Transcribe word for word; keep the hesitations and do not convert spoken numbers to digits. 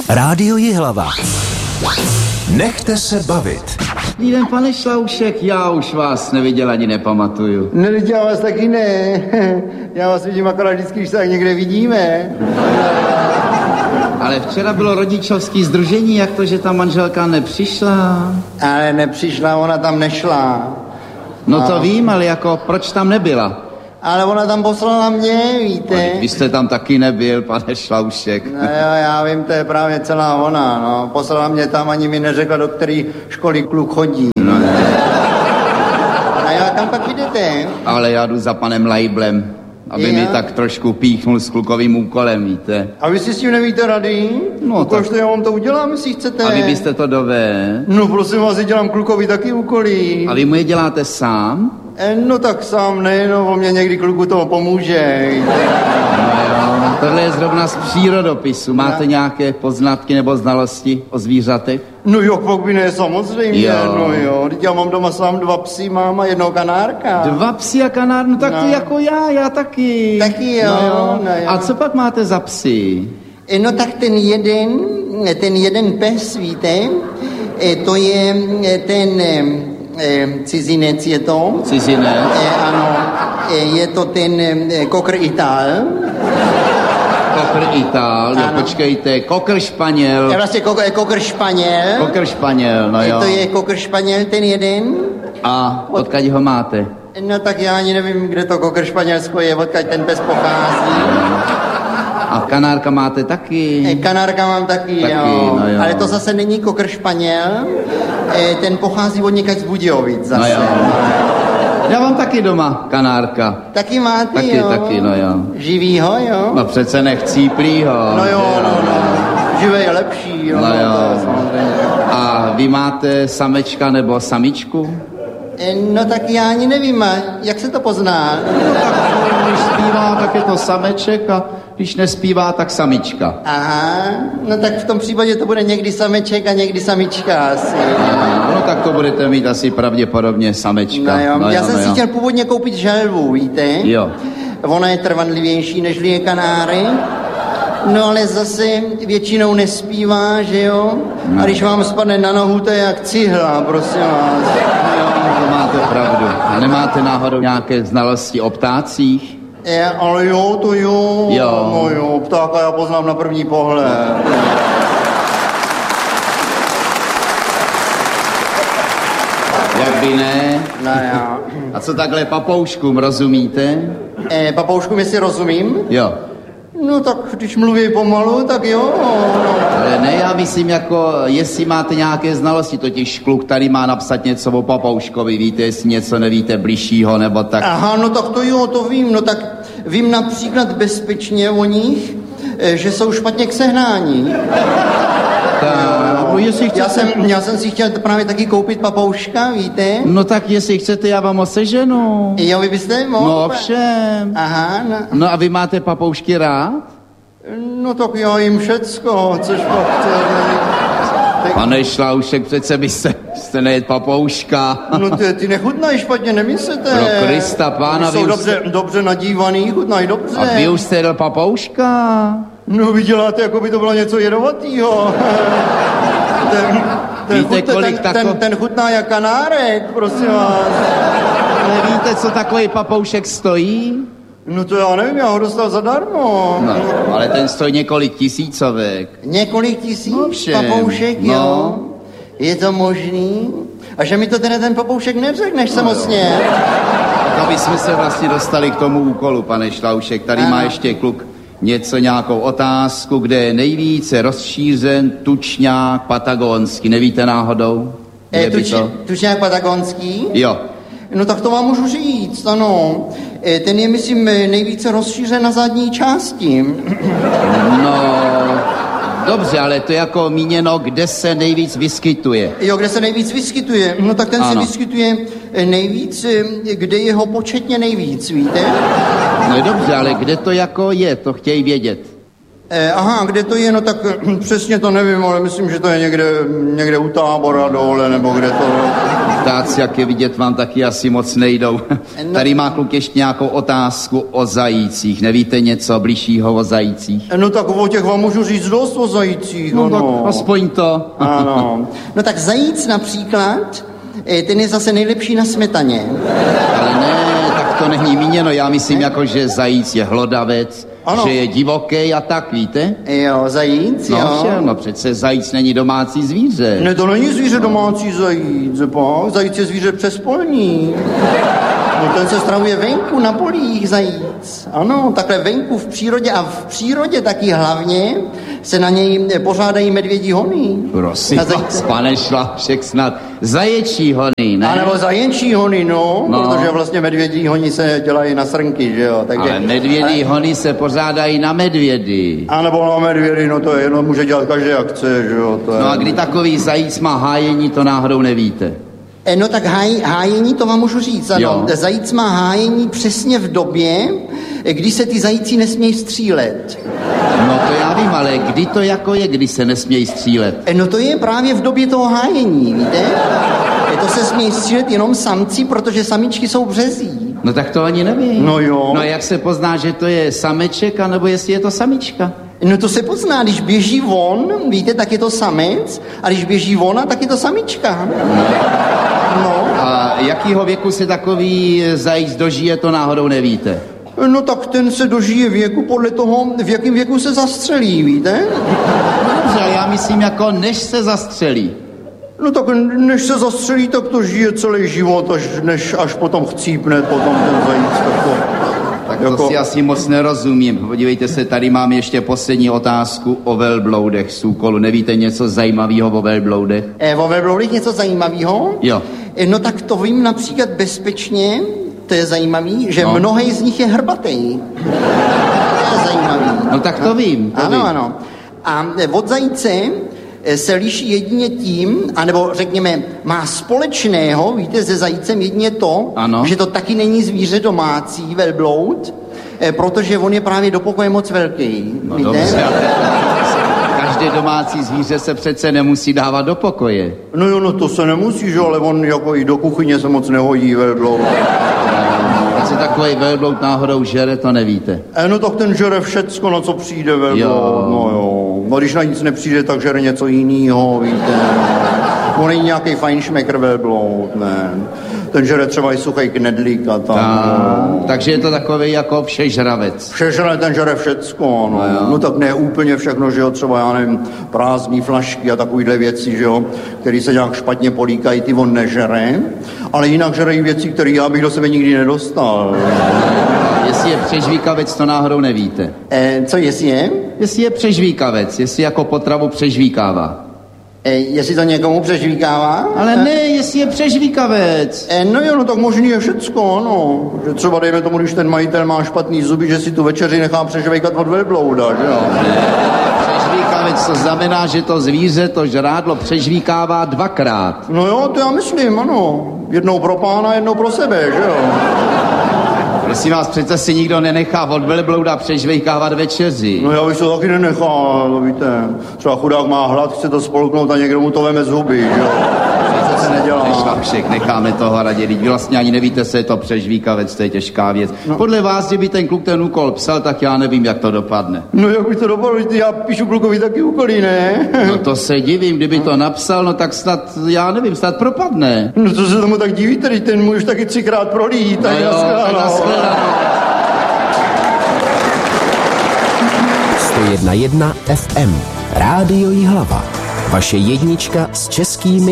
Rádio Jihlava. Nechte se bavit. Dobrý den, pane Šlaušek, já už vás neviděl ani nepamatuju. No, já vás taky ne. Já vás vidím akorát vždycky, když se tak někde vidíme. Ale včera bylo rodičovský sdružení, jak to, že ta manželka nepřišla? Ale nepřišla, ona tam nešla. No to vím, ale jako, proč tam nebyla? Ale ona tam poslala mě, víte. Ale vy jste tam taky nebyl, pane Šlaušek. No jo, já vím, to je právě celá ona, no. Poslala mě tam, ani mi neřekla, do který školy kluk chodí. No. A já kam pak jdete? Ale já jdu za panem Lajblem, aby Já? mi tak trošku píchnul s klukovým úkolem, víte. A vy si s tím nevíte rady? No Ukož tak. to já vám to udělám, jestli chcete. A vy byste to dovedl? No prosím vás, dělám klukovi taky úkoly. A vy mu je děláte sám? E, no tak sám ne, no, o mě někdy kluku toho pomůže. No jo, tohle je zrovna z přírodopisu. Máte No. nějaké poznatky nebo znalosti o zvířatech? No jo, pak by ne, samozřejmě, Jo. no jo. Teď já mám doma sám dva psy, mám a jednoho kanárka. Dva psy a kanár, no tak No. to jako já, já taky. Taky jo, No jo. no jo. A co pak máte za psy? E, no tak ten jeden, ten jeden pes, víte, e, to je e, ten e, e, cizinec je to. Cizinec? E, ano, e, je to ten e, kokr Itál. Kokr Itál, jo, Ano. počkejte, kokr Španěl. Je vlastně kokr, kokr Španěl. Kokr Španěl, no E, jo. to je kokr Španěl, ten jeden. A odkud ho máte? No tak já ani nevím, kde to kokr Španělsko je, odkud ten pes pochází. A kanárka máte taky? E, kanárka mám taky, Taky, jo. no jo. Ale to zase není kokr Španěl, e, ten pochází od někať z Budějovic zase. No jo. Já mám taky doma kanárka. Taky máte, Taky, jo? taky, no jo. Živýho, jo? No přece nechcíplýho. No jo, že no, no. Živé je lepší, jo? No to jo. je samozřejmě. A vy máte samečka nebo samičku? E, no tak já ani nevím, a jak se to pozná? No tak když zpívá, tak je to sameček a když nespívá, tak samička. Aha, no tak v tom případě to bude někdy sameček a někdy samička asi. No tak to budete mít asi pravděpodobně samečka. No jo, no já jo, jsem no si jo. chtěl původně koupit želvu, víte? Jo. Ona je trvanlivější, než je kanáry. No ale zase většinou nespívá, že jo? A když vám spadne na nohu, to je jak cihla, prosím vás. To máte pravdu. A nemáte náhodou nějaké znalosti o ptácích? Je, ale jo, to jo. Jo. No jo, ptáka já poznám na první pohled. Jak by ne? No jo. A co takhle papouškům, rozumíte? E, papouškům, jestli rozumím? Jo. No tak když mluví pomalu, tak jo. No. Ale ne, já myslím jako, jestli máte nějaké znalosti, totiž kluk tady má napsat něco o papouškovi, víte, jestli něco nevíte bližšího, nebo tak. Aha, no tak to jo, to vím. No tak vím například bezpečně o nich, e, že jsou špatně k sehnání. Tak, no, jestli chcete... Já jsem, já jsem si chtěl právě taky koupit papouška, víte? No tak jestli chcete, já vám ho seženu. Jo, vy byste mohl? No všem. Aha, no. No a vy máte papoušky rád? No tak já jim všecko, což pak chcete. Pane Šlaušek, přece byste, byste nejet papouška. No ty, ty nechutnají špatně, nemyslíte? Pro Krista pána, Ty jsou vy už dobře, jste- dobře nadívaný, chutnají dobře. A vy už jste jedl papouška? No vy děláte, jako by to bylo něco jedovatýho. ten, ten, Víte, chutne, kolik ten, tako- ten, ten chutná jak kanárek, prosím vás. Ale víte, co takový papoušek stojí? No to já nevím, já ho dostal zadarmo. No, ale ten stojí několik tisícovek. Několik tisíc No všem, papoušek, no. jo? Je to možný? A že mi to teda ten papoušek neřekneš No samotně? No my jsme se vlastně dostali k tomu úkolu, pane Šlaušek. Tady Ano. má ještě kluk něco, nějakou otázku, kde je nejvíce rozšířen tučňák patagonský. Nevíte náhodou? Kde E, by tuč, to? tučňák patagonský? Jo. No tak to vám můžu říct, ano. E, ten je, myslím, nejvíce rozšířen na zadní části. No, dobře, ale to je jako míněno, kde se nejvíc vyskytuje. Jo, kde se nejvíc vyskytuje? No tak ten Ano. se vyskytuje nejvíc, kde je ho početně nejvíc, víte? No dobře, ale kde to jako je, to chtějí vědět. Eh, aha, kde to je, no tak přesně to nevím, ale myslím, že to je někde, někde u Tábora dole, nebo kde to... Ptáci, jak je vidět, vám taky asi moc nejdou. No. Tady má kluk ještě nějakou otázku o zajících. Nevíte něco bližšího o zajících? No tak o těch vám můžu říct dost o zajících, No, ano. tak aspoň to. Ano. No tak zajíc například, eh, ten je zase nejlepší na smetaně. Ale ne, tak to není míněno. Já myslím, jako, že zajíc je hlodavec, ano. Že je divoký a tak, víte? Jo, zajíc, no, jo. Všel, no přece zajíc není domácí zvíře. Ne, to není zvíře domácí zajíc, pak. Zajíc je zvíře přespolní. No ten se stravuje venku, na polích zajíc. Ano, takhle venku v přírodě a v přírodě taky hlavně se na něj pořádají medvědí hony. Prosím vás, pane Šlášek, snad zaječí hony, ne? A nebo zajenčí hony, no, no, protože vlastně medvědí hony se dělají na srnky, že jo. Takže, ale medvědí ale... hony se pořádají na medvědy. A nebo na medvědy, no to je jedno, může dělat každý jak chce, že jo. To je... No a kdy takový zajíc má hájení, to náhodou nevíte. No tak háj, hájení, to vám můžu říct, ano. Jo. Zajíc má hájení přesně v době, kdy se ty zajíci nesmějí střílet. No to já vím, ale kdy to jako je, kdy se nesmějí střílet? No to je právě v době toho hájení, víte? To se smějí střílet jenom samci, protože samičky jsou březí. No tak to ani nevím. No jo. No a jak se pozná, že to je sameček, anebo jestli je to samička? No to se pozná, když běží von, víte, tak je to samec, a když běží ona, tak je to samička. No. A jakýho věku se takový zajíc dožije, to náhodou nevíte? No tak ten se dožije věku podle toho, v jakém věku se zastřelí, víte? Dobře, ale já myslím jako než se zastřelí. No tak než se zastřelí, tak to žije celý život, až, než až potom chcípne potom ten zajíc. Tak to, tak to jako... si asi moc nerozumím. Podívejte se, tady mám ještě poslední otázku o velbloudech z úkolu. Nevíte něco zajímavého o velbloudech? E, o velbloudech něco zajímavého? Jo. E, no tak to vím například bezpečně, to je zajímavý, že no. Mnohý z nich je hrbatý. To je zajímavý. No tak to vím, to ano, vím. ano. A od zajíce se liší jedině tím, anebo řekněme, má společného, víte, se zajícem jedině to, ano. Že to taky není zvíře domácí, velbloud, protože on je právě do pokoje moc velký. No víte? dobře, ale každé domácí zvíře se přece nemusí dávat do pokoje. No jo, no to se nemusí, že, ale on jako i do kuchyně se moc nehodí velbloud. A co takový velbloud náhodou žere, to nevíte? E, no tak ten žere všecko, na co přijde velbloud. Jo. No jo. No když na nic nepřijde, tak žere něco jiného, víte. On není nějaký fajnšmekr velbloud, ne. Ten žere třeba i suchý knedlík a tak. Ta, takže je to takový jako všežravec. Všežravec, ten žere všecko, no. No, no tak ne úplně všechno, že jo, třeba já nevím, prázdný flašky a takovýhle věci, že jo, který se nějak špatně políkají, ty on nežere, ale jinak žerejí věci, které já bych do sebe nikdy nedostal. Jestli je přežvíkavec, to náhodou nevíte. E, co jestli je? Jestli je přežvíkavec, jestli jako potravu přežvíkává. E, jestli to někomu přežvíkává? Ale ne, jestli je přežvíkavec. E, no jo, no tak možný je všecko, ano. Že třeba dejme tomu, když ten majitel má špatný zuby, že si tu večeři nechá přežvíkat od velblouda, že jo? Ne, přežvíkavec to znamená, že to zvíře, to žrádlo přežvíkává dvakrát. No jo, to já myslím, ano. Jednou pro pána, jednou pro sebe, že jo? Prosím vás, přece si nikdo nenechá od velblouda přežvejkávat večeři. No já bych to taky nenechal, víte. Třeba chudák má hlad, chce to spolknout a někdo mu to veme z huby, že jo. To se nedělá. Šlapšek, necháme toho radě, vy vlastně ani nevíte, co je to přežvíkavec, to je těžká věc. No. Podle vás, kdyby ten kluk ten úkol psal, tak já nevím, jak to dopadne. No jak by to dopadlo, já píšu klukovi taky úkoly, ne? No to se divím, kdyby to napsal, no tak snad, já nevím, snad propadne. No co se tomu tak divíte, teď ten můj už taky třikrát prolít. No jo, tak nashledanou. sto jedna jedna F M. Rádio Jihlava. Vaše jednička s českými